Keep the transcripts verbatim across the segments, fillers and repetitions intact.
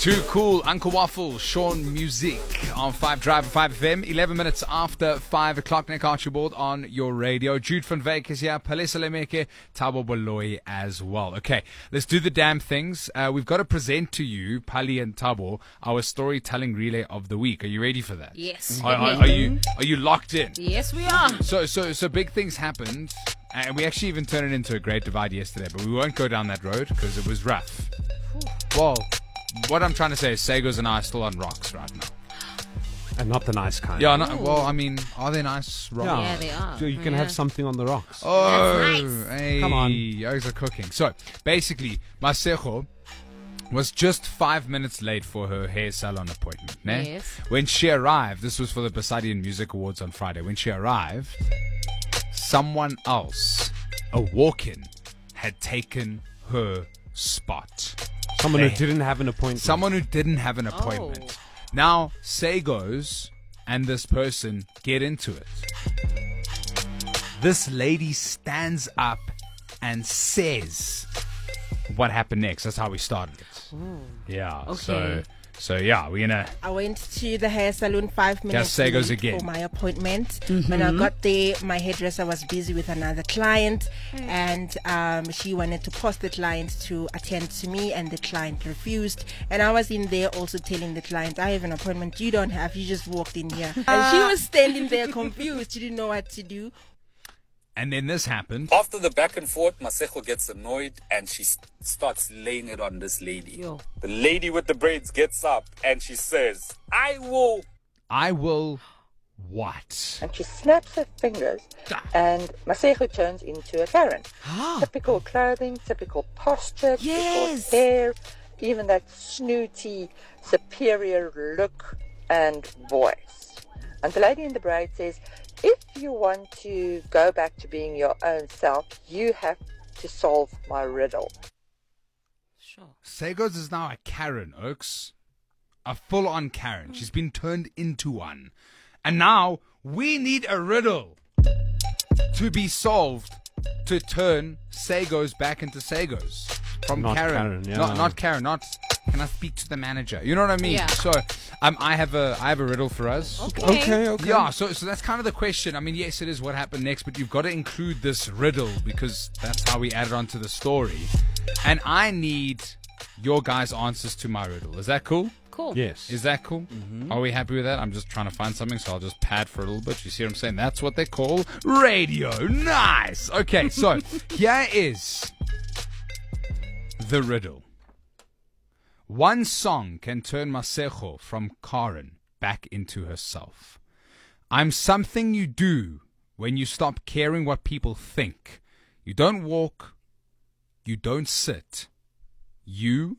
Too cool, Uncle Waffle, Sean Music on five Drive five F M. eleven minutes after five o'clock. Nick Archibald on your radio. Jude van Wyk is here. Palesa Lemeke, Thabo Baloyi as well. Okay, let's do the damn things. Uh, we've got to present to you, Pali and Thabo, our storytelling relay of the week. Are you ready for that? Yes. Are, are, are you Are you locked in? Yes, we are. So, so, so big things happened, and we actually even turned it into a great divide yesterday. But we won't go down that road because it was rough. Well, what I'm trying to say is Sagos and I are still on rocks right now. And not the nice kind. Yeah, no, well, I mean, are they nice rocks? Yeah, they are. So you can Yeah. have something on the rocks. Oh, That's nice. hey, Come on. Yos are cooking. So, basically, Masego was just five minutes late for her hair salon appointment. Ne? Yes. When she arrived, this was for the Basadian Music Awards on Friday. When she arrived, someone else, a walk-in, had taken her spot. Someone who Hey. didn't have an appointment. Someone who didn't have an appointment. Oh. Now, Sagos and this person get into it. This lady stands up and says what happened next. That's how we started it. Yeah. Okay. So, so yeah, we're gonna. I went to the hair salon five minutes say goes late again. for my appointment. When I got there, my hairdresser was busy with another client, and um, she wanted to post the client to attend to me, and the client refused. And I was in there also telling the client, I have an appointment you don't have, you just walked in here. And she was standing there confused. She didn't know what to do. And then this happened. After the back and forth, Masego gets annoyed and she s- starts laying it on this lady. Yo. The lady with the braids gets up and she says, I will. I will. What? And she snaps her fingers, and Masego turns into a Karen. Typical clothing, typical posture, Yes. typical hair, even that snooty, superior look and voice. And the lady in the braid says, if you want to go back to being your own self, you have to solve my riddle. Sure. Sagos is now a Karen, Oaks. A full-on Karen. She's been turned into one. And now we need a riddle to be solved to turn Sagos back into Sagos. From Not Karen. Karen, yeah. Not, not Karen, not... Can I speak to the manager? You know what I mean? Yeah. So, um, I have a I have a riddle for us. Okay, okay. Yeah, so so that's kind of the question. I mean, yes, it is what happened next, but you've got to include this riddle because that's how we add it onto the story. And I need your guys' answers to my riddle. Is that cool? Cool. Yes. Is that cool? Are we happy with that? I'm just trying to find something, so I'll just pad for a little bit. You see what I'm saying? That's what they call radio. Nice. Okay, so here is the riddle. One song can turn Masego from Karen back into herself. I'm something you do when you stop caring what people think. You don't walk. You don't sit. You...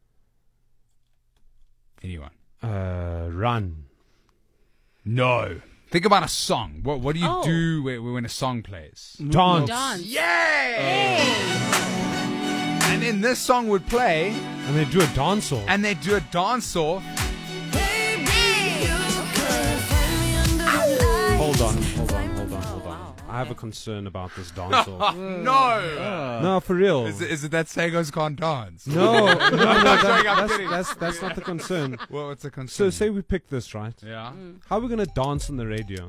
Anyone? Uh, run. No. Think about a song. What What do you Oh. do when, when a song plays? Dance. Dance. Yay! And then this song would play, And they do a dance off. and they do a dance off. Hold on, hold on, hold on, hold on. I have a concern about this dance off. No! No, for real. Is it, is it that Sagos can't dance? No, no, no, that, joking, I'm that's, kidding. that's, that's not the concern. Well, what's the So concern? say we pick this, right? yeah. How are we going to dance on the radio?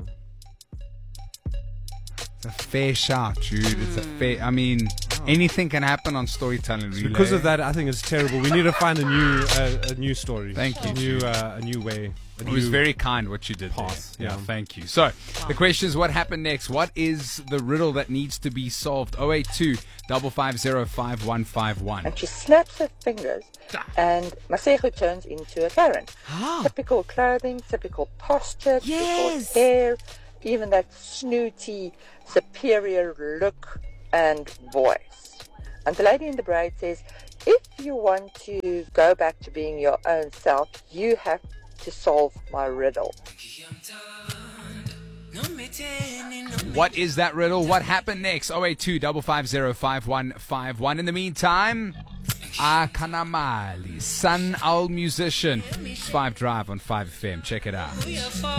It's a fair shout, dude. It's a fair... I mean, anything can happen on Storytelling Relay. Because of that, I think it's terrible. We need to find a new uh, a new story. Thank you, A new, uh, a new way. A It was new- very kind what you did Pass, there. Yeah, yeah. thank you. So, the question is, what happened next? What is the riddle that needs to be solved? oh eight two, five five zero, five one five one. And she snaps her fingers, and Masego turns into a Karen. Typical clothing, typical posture, Yes. typical hair, even that snooty, superior look and voice. And the lady in the braid says, if you want to go back to being your own self, you have to solve my riddle. What is that riddle? What happened next? oh eight two, five five zero, five one five one. In the meantime, Akanamali, Sun Owl Musician. It's five Drive on five F M. Check it out.